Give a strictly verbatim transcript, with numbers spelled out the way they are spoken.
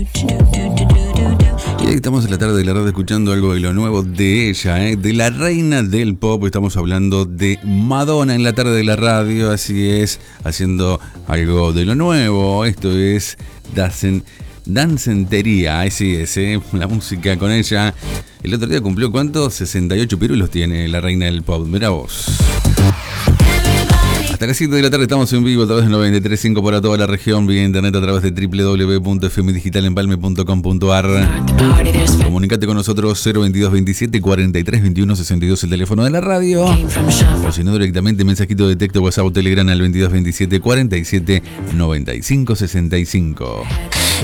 Y ahí estamos en la tarde de la radio escuchando algo de lo nuevo de ella, ¿eh? De la reina del pop. Estamos hablando de Madonna en la tarde de la radio, así es, haciendo algo de lo nuevo. Esto es Dancen, Dancentería, así es, ¿eh? La música con ella. El otro día cumplió, ¿cuántos? sesenta y ocho pirulos tiene la reina del pop, mirá vos. Hasta las siete de la tarde estamos en vivo a través del noventa y tres punto cinco para toda la región, vía internet a través de doble u doble u doble u punto f m digital empalme punto com punto a r. Comunicate con nosotros cero veintidós veintisiete cuarenta y tres veintiuno sesenta y dos el teléfono de la radio. O si no, directamente mensajito de texto, WhatsApp o Telegram al veintidós veintisiete cuarenta y siete noventa y cinco sesenta y cinco.